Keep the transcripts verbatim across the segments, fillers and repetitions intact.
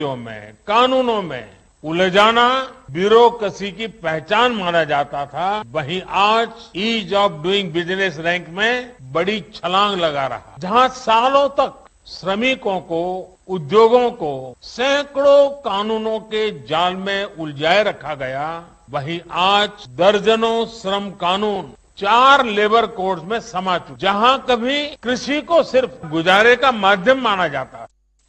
में कानूनों में उलझाना ब्यूरोक्रेसी की पहचान माना जाता था, वहीं आज ease of doing business rank में बड़ी छलांग लगा रहा। जहां सालों तक श्रमिकों को, उद्योगों को सैकड़ों कानूनों के जाल में उलझाए रखा गया, वहीं आज दर्जनों श्रम कानून चार लेबर कोड्स में समा चुके। जहां कभी कृषि को सिर्फ गुजारे का माध्यम माना जाता।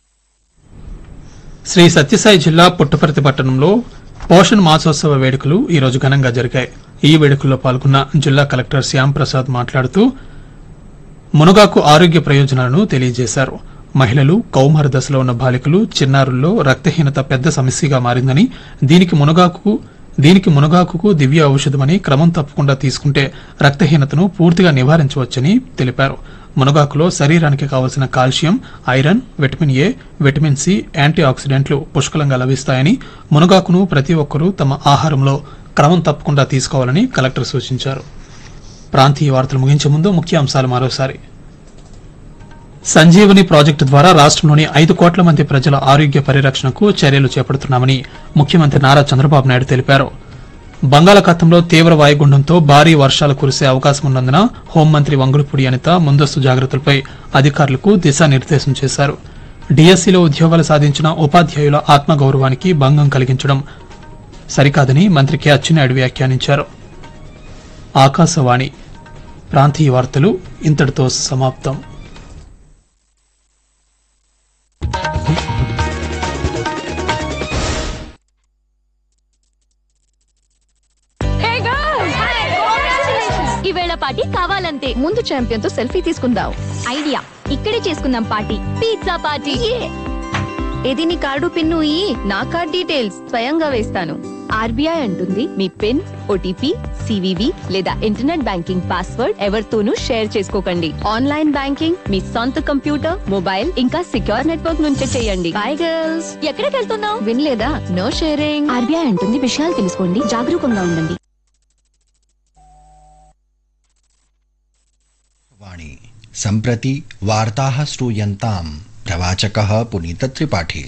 శ్రీ సత్యసాయి జిల్లా పుట్టపర్తి పట్టణంలో పోషణ్ మాసోత్సవ వేడుకలు ఈ రోజు ఘనంగా జరిగాయి. ఈ వేడుకల్లో పాల్గొన్న జిల్లా కలెక్టర్ శ్యామ్ ప్రసాద్ మాట్లాడుతూ మునగాకు ఆరోగ్య ప్రయోజనాలను తెలియజేశారు. మహిళలు, కౌమార దశలో ఉన్న బాలికలు, చిన్నారుల్లో రక్తహీనత పెద్ద సమస్యగా మారిందని, దీనికి మునగాకు దీనికి మునగాకుకు దివ్య ఔషధమని, క్రమం తప్పకుండా తీసుకుంటే రక్తహీనతను పూర్తిగా నివారించవచ్చని తెలిపారు. మునగాకులో శరీరానికి కావలసిన calcium, iron, vitamin A, vitamin C, anti ఆక్సిడెంట్లు పుష్కలంగా లభిస్తాయని, మునగాకును ప్రతి ఒక్కరూ తమ ఆహారంలో క్రమం తప్పకుండా తీసుకోవాలని కలెక్టర్ సూచించారు. ప్రాంతీయ వార్తలు ముగించే ముందు ముఖ్యాంశాలు మరోసారి. సంజీవని ప్రాజెక్టు ద్వారా రాష్టంలోని ఐదు కోట్ల మంది ప్రజల ఆరోగ్య పరిరక్షణకు చర్యలు చేపడుతున్నామని ముఖ్యమంత్రి నారా చంద్రబాబు నాయుడు తెలిపారు. బంగాళాఖాతంలో తీవ్ర వాయుగుండంతో భారీ వర్షాలు కురిసే అవకాశం ఉన్నందున హోంమంత్రి వంగులపూడి అనిత ముందస్తు జాగ్రత్తలపై అధికారులకు దిశానిర్దేశం చేశారు. డీఎస్సీలో ఉద్యోగాలు సాధించిన ఉపాధ్యాయుల ఆత్మగౌరవానికి భంగం కలిగించడం సరికాదని మంత్రి కె అచ్చెన్నాయుడు వ్యాఖ్యానించారు. ఆకాశవాణి ప్రాంతీయ వార్తలు ఇంతటితో సమాప్తం. ఈవేళ పార్టీ కావాలంతే. ముందు ఛాంపియన్ తో సెల్ఫీ తీసుకుందాం. ఐడియా, ఇక్కడే చేసుకుందాం పార్టీ. Pizza party. ఇది నీ కార్డు పిన్ను ఈ నా కార్డ్ డీటెయిల్స్ స్వయంగా వేస్తాను. ఆర్బీఐ అంటుంది మీ పిన్, ఓటీపీ, సివివి లేదా ఇంటర్నెట్ బ్యాంకింగ్ పాస్వర్డ్ ఎవరితోనూ షేర్ చేసుకోకండి. ఆన్లైన్ బ్యాంకింగ్ మీ సొంత కంప్యూటర్, మొబైల్ ఇంకా సిక్యూర్ నెట్వర్క్ నుంచే చేయండి. By girls. ఎక్కడికి వెళ్తున్నావు? వినలేదా? No sharing. ఆర్బీఐ అంటుంది విషయాలు తెలుసుకోండి, జాగరూకంగా ఉండండి. सम्प्रति वार्ताः श्रूयन्ताम्. प्रवाचकः पुनीत त्रिपाठी.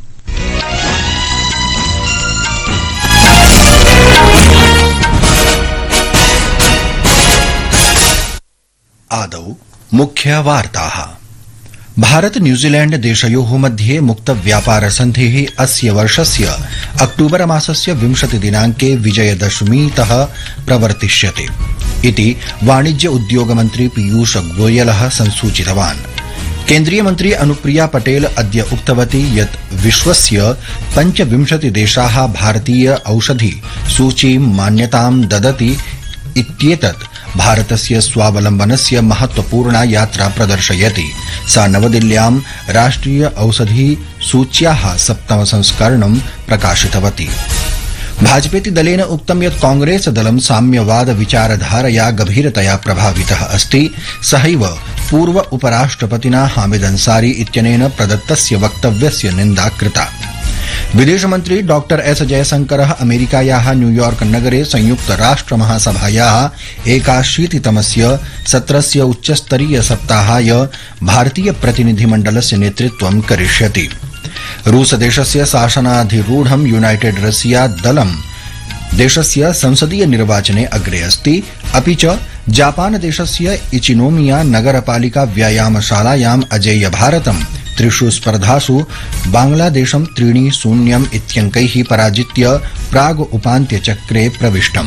आदौ मुख्य वार्ताः. भारत न्यूजीलैंड देशयोः मध्ये मुक्त व्यापार सन्धिः अस्य वर्षस्य अक्टूबर मासस्य विंशति दिनाङ्के विजयदशमीतः प्रवर्तिष्यते इति वाणिज्य उद्योग मन्त्री पीयूष गोयलः संसूचितवान्. केन्द्रीय मन्त्री अनुप्रिया पटेल अद्य उक्तवती यत् विश्वस्य पञ्चविंशति देशाः भारतीय औषधि सूचीं मान्यतां ददति इत्येतत् भारतस्य स्वावलम्बनस्य महत्वपूर्णा यात्रा प्रदर्शयति. सा नवदिल्ल्यां राष्ट्रिय औषधि सूच्याः सप्तम संस्करणं प्रकाशितवती. भाजपेति दलेन उक्तं यत् कांग्रेस दलं साम्यवाद विचारधारया गभीरतया प्रभावितः अस्ति. सहैव पूर्व उपराष्ट्रपतिना हामिद अंसारी इत्यनेन प्रदत्तस्य वक्तव्यस्य निन्दा कृता. विदेशमन्त्री डॉक्टर एस जयशंकरः अमेरिकायाः न्यूयॉर्क नगरे संयुक्त राष्ट्र महासभायाः एकाशीतितमस्य सत्रस्य उच्चस्तरीय सप्ताहाय भारतीय प्रतिनिधिमण्डलस्य नेतृत्वं करिष्यति. रूसदेशस्य शासनाधिरूढं यूनाइटेड रशिया दलं देशस्य संसदीय निर्वाचने अग्रे अस्ति. अपि च जापान देशस्य इचिनोमिया नगरपालिका व्यायामशालायाम् अजेय भारतं त्रिषु स्पर्धासु बांग्लादेशं त्रीणि शून्यम् इत्यङ्कैः पराजित्य प्राग् उपान्त्यचक्रे प्रविष्टम्.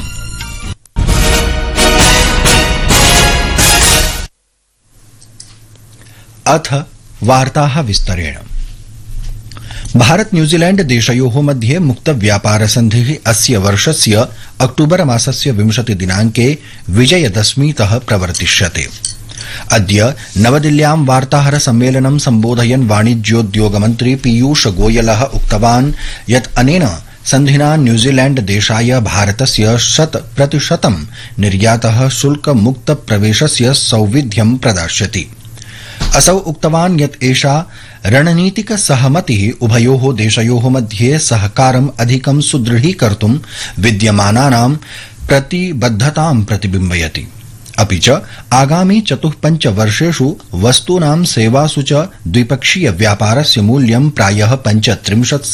अथ वार्ताः विस्तरेण. भारत न्यूजीलैंड देशयोः मध्ये मुक्त व्यापार सन्धिः अस्य वर्षस्य अक्टूबर मासस्य विंशति दिनाङ्के विजयदशमीतः प्रवर्तिष्यते. अद्य नवदिल्ल्यां वार्ताहर सम्मेलनं सम्बोधयन् वाणिज्योद्योगमन्त्री पीयूष गोयलः उक्तवान् यत् अनेन सन्धिना न्यूजीलैंड देशाय भारतस्य शत प्रतिशतं निर्यातः शुल्क मुक्त प्रवेशस्य सौविध्यं प्रदास्यति. असौ उक्तवान् यत् एषा रणनीतिक सहमतिः उभयोः देशयोः मध्ये सहकारम् अधिकं सुदृढीकर्तुं विद्यमानानां प्रतिबद्धतां प्रतिबिम्बयति. अपि च आगामि चतुःपञ्च वर्षेषु वस्तूनां सेवासु च द्विपक्षीय व्यापारस्य मूल्यं प्रायः पञ्चत्रिंशत्